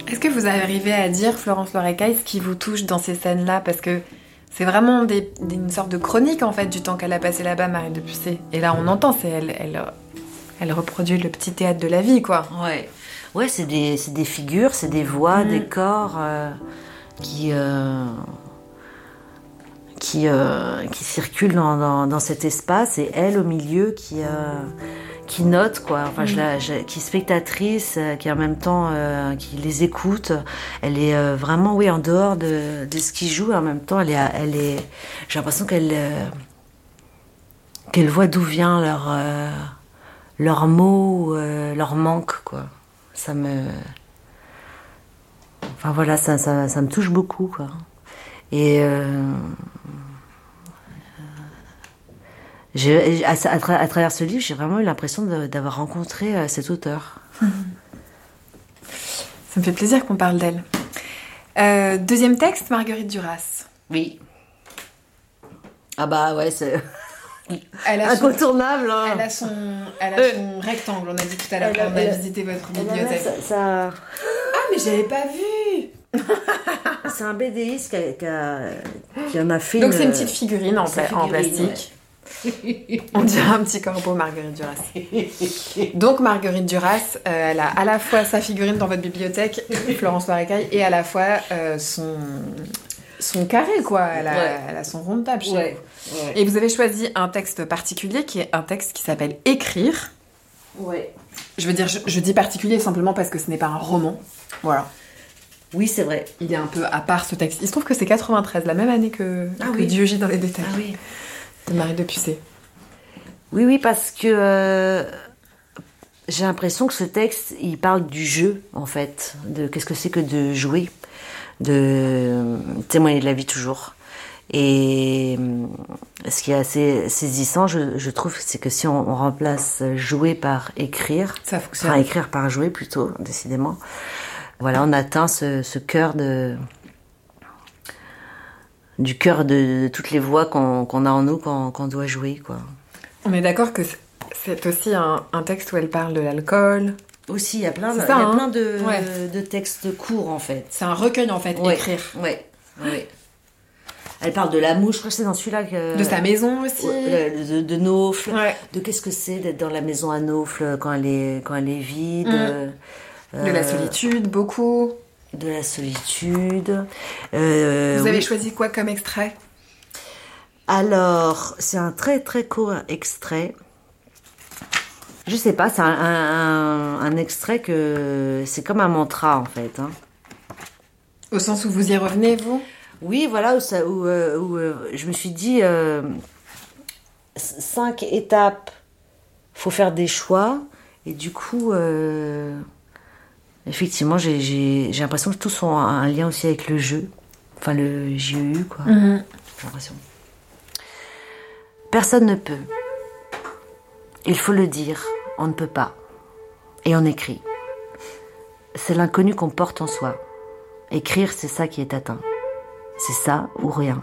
Est-ce que vous arrivez à dire, Florence Loirecaille, ce qui vous touche dans ces scènes-là? Parce que c'est vraiment une sorte de chronique, en fait, du temps qu'elle a passé là-bas, Marie de Pucé. Et là, on entend, elle reproduit le petit théâtre de la vie, quoi. Ouais, c'est des figures, c'est des voix, des corps qui circulent dans cet espace, et elle au milieu qui note, quoi. Enfin, qui est spectatrice, qui en même temps qui les écoute. Elle est vraiment, oui, en dehors de ce qu'ils jouent, et en même temps, j'ai l'impression qu'elle voit d'où vient leurs mots, leur manque, quoi. Enfin voilà, ça me touche beaucoup, quoi. Et à travers ce livre, j'ai vraiment eu l'impression d'avoir rencontré cet auteur. Ça me fait plaisir qu'on parle d'elle. Deuxième texte, Marguerite Duras. Oui. Ah bah ouais, c'est incontournable. Elle a son rectangle, on a dit tout à l'heure quand on a visité votre bibliothèque. Ah, mais j'avais pas vu. C'est un BDiste qui en a fait. Donc c'est une petite figurine en plastique. Ouais. On dirait un petit corbeau, Marguerite Duras. Donc Marguerite Duras, elle a à la fois sa figurine dans votre bibliothèque, Florence Loirecaille, et à la fois son carré, quoi. Elle a son rond de table chez vous. Et vous avez choisi un texte particulier qui est un texte qui s'appelle Écrire. Ouais. Je veux dire, je dis particulier simplement parce que ce n'est pas un roman. Voilà. Oui, c'est vrai. Il est un peu à part, ce texte. Il se trouve que c'est 93, la même année que Dieu gît dans les détails. Ah oui. De Marie de Pucé. Oui, parce que j'ai l'impression que ce texte, il parle du jeu, en fait. De qu'est-ce que c'est que de jouer, de témoigner de la vie toujours. Et ce qui est assez saisissant, je trouve, c'est que si on remplace jouer par écrire, ça fonctionne. Enfin, écrire par jouer plutôt, décidément. Voilà, on atteint ce cœur du cœur de toutes les voix qu'on a en nous quand on doit jouer, quoi. On est d'accord que c'est aussi un texte où elle parle de l'alcool. Aussi, il y a plein de textes courts, en fait. C'est un recueil, en fait, écrire. Oui. Elle parle de l'amour, je crois que c'est dans celui-là que... De sa maison aussi. De Naufle. Ouais. De qu'est-ce que c'est d'être dans la maison à Naufle quand elle est vide. De la solitude, beaucoup. De la solitude. Vous avez choisi quoi comme extrait? Alors, c'est un très très court extrait. Je sais pas, c'est un extrait que... C'est comme un mantra, en fait. Hein. Au sens où vous y revenez, vous? Oui, voilà, où je me suis dit 5 étapes, faut faire des choix, et du coup, effectivement, j'ai l'impression que tous ont un lien aussi avec le jeu, enfin le JEU, quoi. J'ai l'impression. Personne ne peut. Il faut le dire, on ne peut pas. Et on écrit. C'est l'inconnu qu'on porte en soi. Écrire, c'est ça qui est atteint. C'est ça ou rien.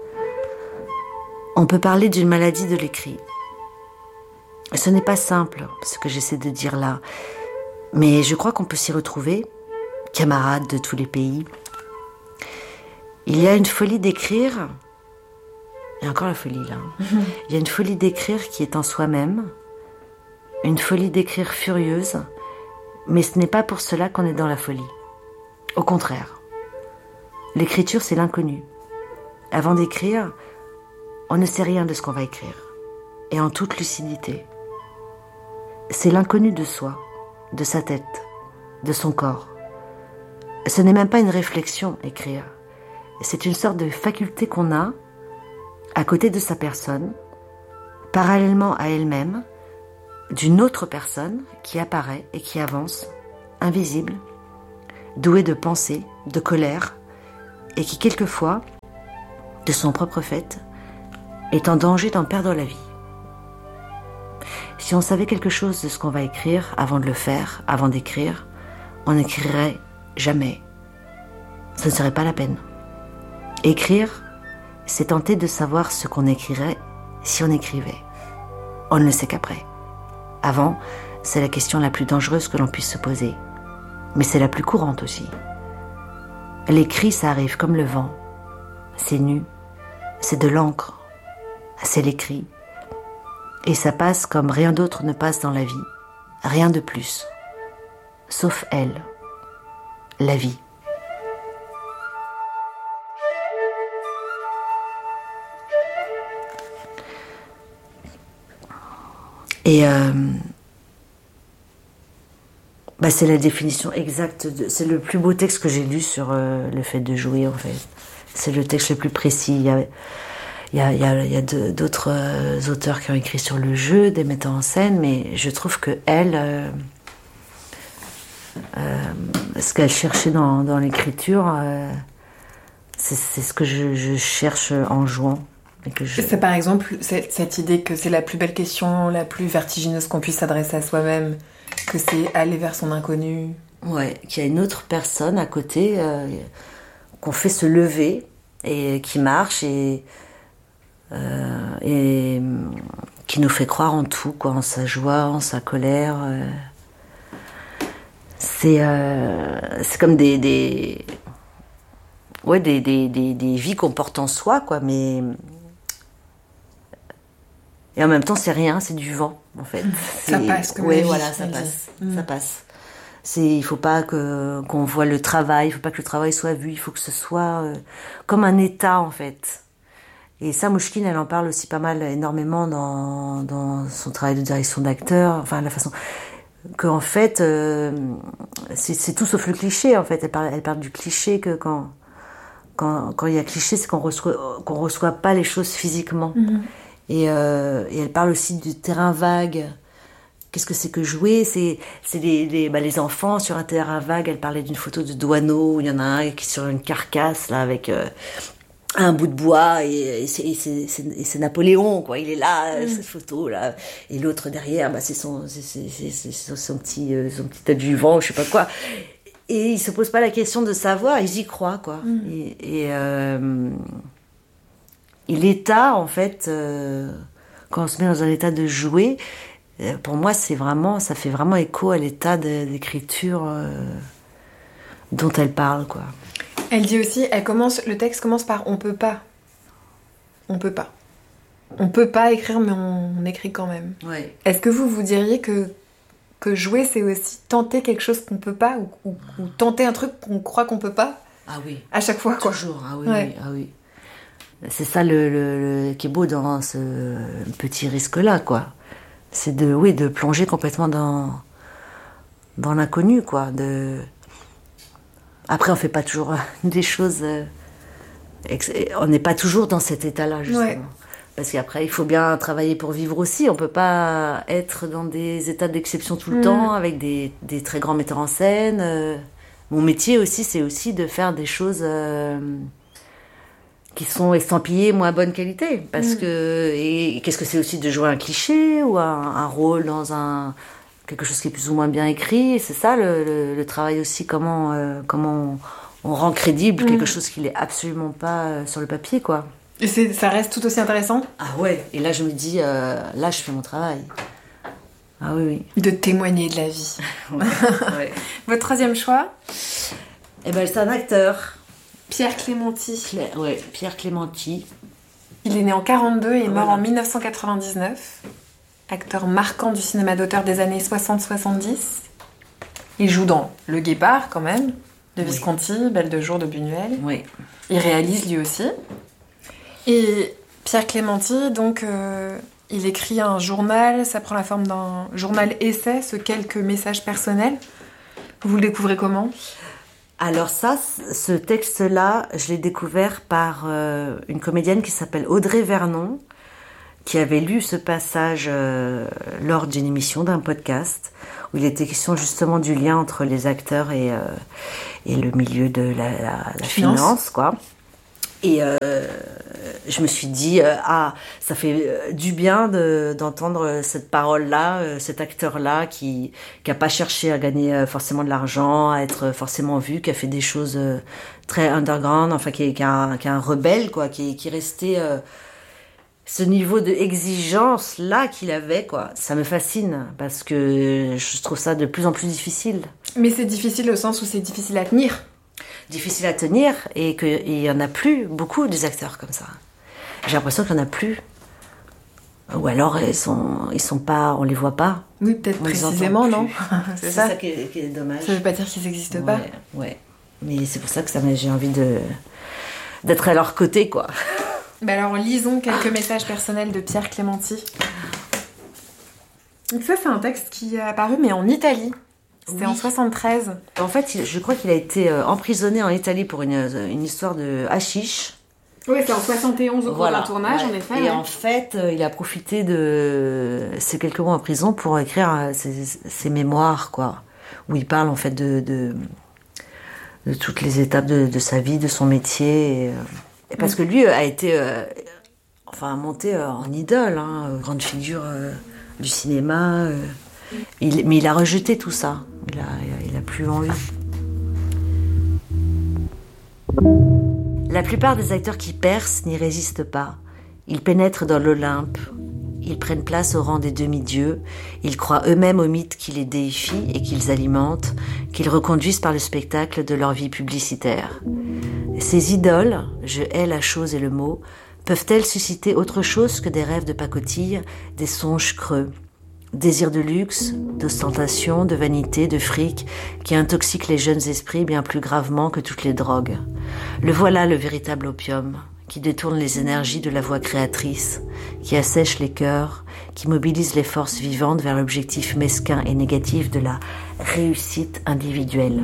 On peut parler d'une maladie de l'écrit. Ce n'est pas simple, ce que j'essaie de dire là. Mais je crois qu'on peut s'y retrouver, camarades de tous les pays. Il y a une folie d'écrire. Il y a encore la folie là. Il y a une folie d'écrire qui est en soi-même. Une folie d'écrire furieuse. Mais ce n'est pas pour cela qu'on est dans la folie. Au contraire. L'écriture, c'est l'inconnu. Avant d'écrire, on ne sait rien de ce qu'on va écrire. Et en toute lucidité. C'est l'inconnu de soi, de sa tête, de son corps. Ce n'est même pas une réflexion, écrire. C'est une sorte de faculté qu'on a, à côté de sa personne, parallèlement à elle-même, d'une autre personne qui apparaît et qui avance, invisible, douée de pensée, de colère, et qui quelquefois, de son propre fait, est en danger d'en perdre la vie. Si on savait quelque chose de ce qu'on va écrire avant de le faire, avant d'écrire, on n'écrirait jamais. Ce ne serait pas la peine. Écrire, c'est tenter de savoir ce qu'on écrirait si on écrivait. On ne le sait qu'après. Avant, c'est la question la plus dangereuse que l'on puisse se poser. Mais c'est la plus courante aussi. L'écrit, ça arrive comme le vent. C'est nu, c'est de l'encre, c'est l'écrit. Et ça passe comme rien d'autre ne passe dans la vie, rien de plus. Sauf elle, la vie. Et c'est la définition exacte, c'est le plus beau texte que j'ai lu sur le fait de jouer en fait. C'est le texte le plus précis. Il y a d'autres auteurs qui ont écrit sur le jeu, des metteurs en scène, mais je trouve que elle, ce qu'elle cherchait dans l'écriture, c'est ce que je cherche en jouant. C'est par exemple cette idée que c'est la plus belle question, la plus vertigineuse qu'on puisse s'adresser à soi-même, que c'est aller vers son inconnu. Ouais, qu'il y a une autre personne à côté qu'on fait se lever et qui marche et qui nous fait croire en tout, quoi, en sa joie, en sa colère. C'est comme des vies qu'on porte en soi, quoi, mais et en même temps c'est rien, c'est du vent en fait. Ça passe comme ouais, voilà, ça passe. Il faut pas qu'on voit le travail, il faut pas que le travail soit vu, il faut que ce soit comme un état en fait. Et ça, Mouchkine, elle en parle aussi pas mal, énormément dans son travail de direction d'acteur, enfin la façon qu'en fait c'est tout sauf le cliché en fait. Elle parle du cliché que quand il y a cliché, c'est qu'on reçoit pas les choses physiquement. Et elle parle aussi du terrain vague. Qu'est-ce que c'est que jouer ? C'est les enfants sur un terrain vague. Elle parlait d'une photo de Douaneau où il y en a un qui est sur une carcasse là avec un bout de bois et c'est Napoléon, quoi. Il est là, cette photo là, et l'autre derrière, c'est son petit adjuvant, je sais pas quoi. Et il se pose pas la question de savoir, ils y croient, quoi. Et l'état, en fait, quand on se met dans un état de jouer, pour moi, ça fait vraiment écho à l'état d'écriture dont elle parle, quoi. Elle dit aussi, le texte commence par « on peut pas ». On peut pas. On peut pas écrire, mais on écrit quand même. Ouais. Est-ce que vous diriez que jouer, c'est aussi tenter quelque chose qu'on peut pas, ou tenter un truc qu'on croit qu'on peut pas ? Ah oui. À chaque fois, quoi. Toujours, ah oui, ouais. Ah oui. C'est ça le qui est beau dans ce petit risque-là, quoi. C'est de plonger complètement dans l'inconnu, quoi. Après, on fait pas toujours des choses... on n'est pas toujours dans cet état-là, justement. Ouais. Parce qu'après, il faut bien travailler pour vivre aussi. On peut pas être dans des états d'exception tout le temps, avec des très grands metteurs en scène. Mon métier aussi, c'est aussi de faire des choses... qui sont estampillées moins bonne qualité, parce que et qu'est-ce que c'est aussi de jouer un cliché ou un rôle dans quelque chose qui est plus ou moins bien écrit. Et c'est ça le travail aussi, comment on rend crédible quelque chose qui n'est absolument pas sur le papier, quoi. Et ça reste tout aussi intéressant. Ah ouais. Et là je me dis là je fais mon travail. Ah oui. De témoigner de la vie. Ouais. Votre troisième choix ? C'est un acteur. Pierre Clémenti. Pierre Clémenti. Il est né en 1942 et est mort en 1999. Acteur marquant du cinéma d'auteur des années 60-70. Il joue dans Le Guépard, quand même, de Visconti, Belle de jour de Buñuel. Oui. Il réalise lui aussi. Et Pierre Clémenti, donc, il écrit un journal, ça prend la forme d'un journal-essai, ce quelques messages personnels. Vous le découvrez comment ? Alors ce texte-là, je l'ai découvert par une comédienne qui s'appelle Audrey Vernon, qui avait lu ce passage lors d'une émission, d'un podcast, où il était question justement du lien entre les acteurs et le milieu de la finance, quoi. Et je me suis dit, ça fait du bien d'entendre cette parole-là, cet acteur-là qui a pas cherché à gagner forcément de l'argent, à être forcément vu, qui a fait des choses très underground, enfin qui est un rebelle, quoi, qui est resté ce niveau de exigence-là qu'il avait, quoi. Ça me fascine parce que je trouve ça de plus en plus difficile. Mais c'est difficile au sens où c'est difficile à tenir. difficile à tenir et qu'il n'y en a plus beaucoup des acteurs comme ça. J'ai l'impression qu'il n'y en a plus. Ou alors ils sont pas, on les voit pas. Oui, peut-être précisément, non? C'est ça qui est dommage. Ça veut pas dire qu'ils n'existent pas. Ouais. Mais c'est pour ça que j'ai envie d'être à leur côté, quoi. Bah alors lisons quelques messages personnels de Pierre Clémenti. Donc ça c'est un texte qui est apparu mais en Italie. C'était en 73. En fait, je crois qu'il a été emprisonné en Italie pour une histoire de hashish. Oui, c'est en 71 au cours d'un tournage, en effet. Et en fait, il a profité de ces quelques mois en prison pour écrire ses mémoires, quoi. Où il parle en fait de toutes les étapes de sa vie, de son métier. Et parce que lui a été monté en idole, grande figure du cinéma. Mais il a rejeté tout ça. Il a plus envie. La plupart des acteurs qui percent n'y résistent pas. Ils pénètrent dans l'Olympe. Ils prennent place au rang des demi-dieux. Ils croient eux-mêmes aux mythes qui les déifient et qu'ils alimentent, qu'ils reconduisent par le spectacle de leur vie publicitaire. Ces idoles, je hais la chose et le mot, peuvent-elles susciter autre chose que des rêves de pacotille, des songes creux? Désir de luxe, d'ostentation, de vanité, de fric, qui intoxiquent les jeunes esprits bien plus gravement que toutes les drogues. Le voilà le véritable opium, qui détourne les énergies de la voix créatrice, qui assèche les cœurs, qui mobilise les forces vivantes vers l'objectif mesquin et négatif de la réussite individuelle.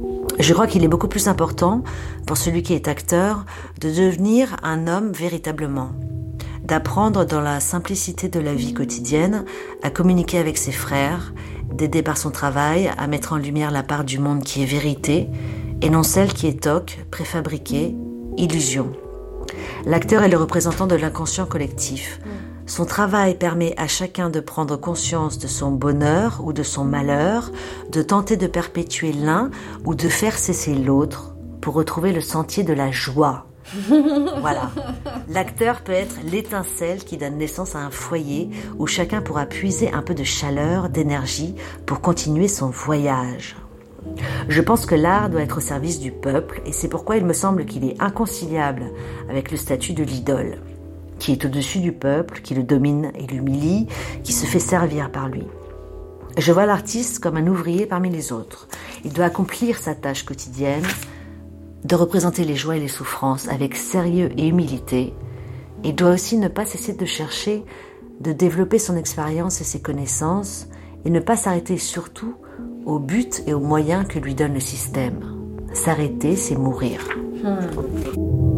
Je crois qu'il est beaucoup plus important, pour celui qui est acteur, de devenir un homme véritablement. D'apprendre dans la simplicité de la vie quotidienne à communiquer avec ses frères, d'aider par son travail à mettre en lumière la part du monde qui est vérité et non celle qui est toc, préfabriquée, illusion. L'acteur est le représentant de l'inconscient collectif. Son travail permet à chacun de prendre conscience de son bonheur ou de son malheur, de tenter de perpétuer l'un ou de faire cesser l'autre pour retrouver le sentier de la joie. Voilà. L'acteur peut être l'étincelle qui donne naissance à un foyer où chacun pourra puiser un peu de chaleur, d'énergie pour continuer son voyage. Je pense que l'art doit être au service du peuple et c'est pourquoi il me semble qu'il est inconciliable avec le statut de l'idole, qui est au-dessus du peuple, qui le domine et l'humilie, qui se fait servir par lui. Je vois l'artiste comme un ouvrier parmi les autres. Il doit accomplir sa tâche quotidienne, de représenter les joies et les souffrances avec sérieux et humilité. Il doit aussi ne pas cesser de chercher, de développer son expérience et ses connaissances, et ne pas s'arrêter surtout au but et aux moyens que lui donne le système. S'arrêter, c'est mourir.